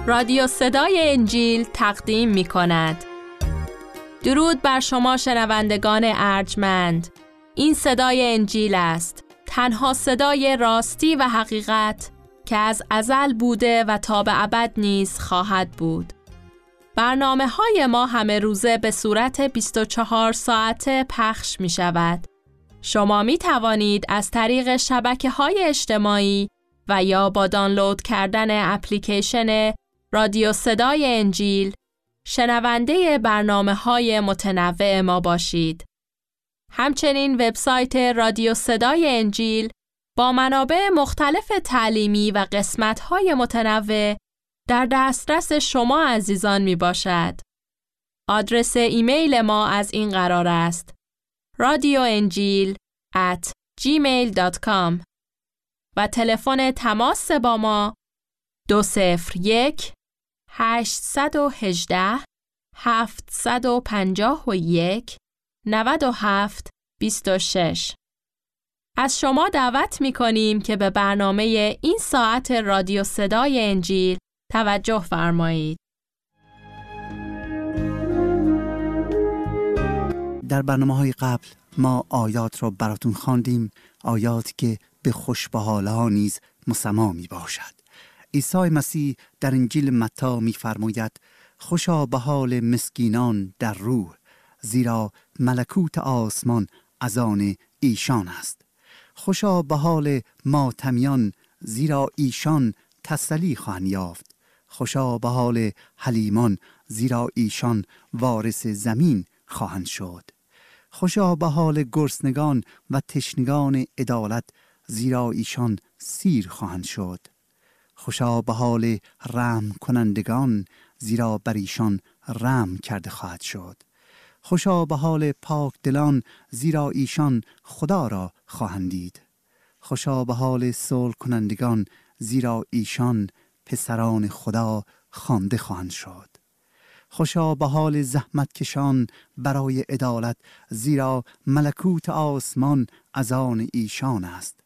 رادیو صدای انجیل تقدیم می کند. درود بر شما شنوندگان ارجمند. این صدای انجیل است، تنها صدای راستی و حقیقت که از ازل بوده و تا به ابد نیز خواهد بود. برنامه‌های ما همه روزه به صورت 24 ساعته پخش می شود. شما می توانید از طریق شبکه‌های اجتماعی و یا با دانلود کردن اپلیکیشن رادیو صدای انجیل شنونده برنامه‌های متنوع ما باشید. همچنین وبسایت رادیو صدای انجیل با منابع مختلف تعلیمی و قسمت‌های متنوع در دسترس شما عزیزان می باشد. آدرس ایمیل ما از این قرار است: radioenjil@gmail.com و تلفن تماس با ما 201-818-751-97-26. از شما دعوت می کنیم که به برنامه این ساعت رادیو صدای انجیل توجه فرمایید. در برنامه‌های قبل ما آیات را براتون خواندیم، آیاتی که به خوشبحال‌ها نیز مسما می باشد. عیسی مسیح در انجیل متی می فرماید: خوشا به حال مسکینان در روح، زیرا ملکوت آسمان از آن ایشان است. خوشا به حال ماتمیان، زیرا ایشان تسلی خواهند یافت. خوشا به حال حلیمان، زیرا ایشان وارث زمین خواهند شد. خوشا به حال گرسنگان و تشنگان عدالت، زیرا ایشان سیر خواهند شد. خوشا به حال رحم کنندگان، زیرا بر ایشان رحم کرده خواهد شد. خوشا به حال پاک دلان، زیرا ایشان خدا را خواهند دید. خوشا به حال صلح کنندگان، زیرا ایشان پسران خدا خوانده خواهند شد. خوشا به حال زحمت کشان برای عدالت، زیرا ملکوت آسمان از آن ایشان است.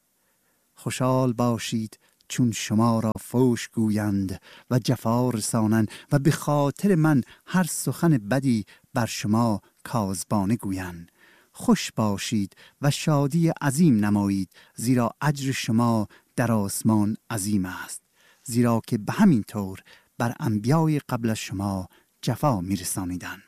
خوشحال باشید چون شما را فحش گویند و جفا رسانند و به خاطر من هر سخن بدی بر شما کاذبانه گویند. خوش باشید و شادی عظیم نمایید، زیرا اجر شما در آسمان عظیم است، زیرا که به همین طور بر انبیای قبل از شما جفا می‌رسانیدند.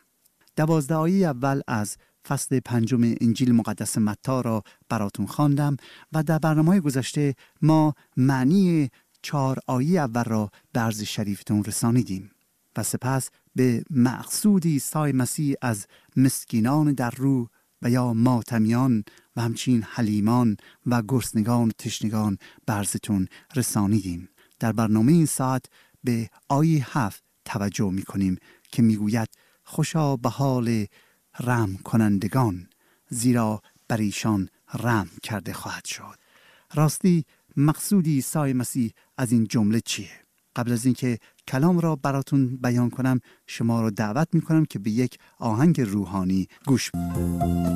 12 آیه اول از فصل 5 انجیل مقدس متی را براتون خواندم و در برنامه گذشته ما معنی 4 آیه اول را به عرض شریفتون رسانیدیم و سپس به مقصود عیسی مسیح از مسکینان در روح و یا ماتمیان و همچنین حلیمان و گرسنگان و تشنگان به عرضتون رسانیدیم. در برنامه این ساعت به آیه 7 توجه می‌کنیم که میگوید: خوشا به حال رحم کنندگان، زیرا بر ایشان رحم کرده خواهد شد. راستی مقصود عیسی مسیح از این جمله چیه؟ قبل از اینکه کلام را براتون بیان کنم، شما را دعوت میکنم که به یک آهنگ روحانی گوش بدید.